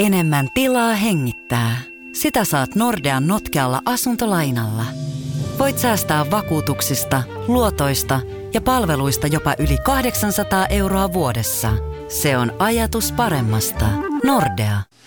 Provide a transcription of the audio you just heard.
Enemmän tilaa hengittää. Sitä saat Nordean notkealla asuntolainalla. Voit säästää vakuutuksista, luotoista ja palveluista jopa yli 800 € vuodessa. Se on ajatus paremmasta. Nordea.